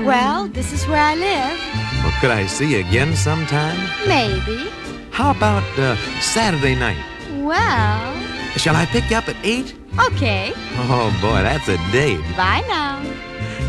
Well, this is where I live. Well, could I see you again sometime? Maybe. How about Saturday night? Well, Shall I pick you up at 8? okay. Oh, boy, that's a date. Bye now.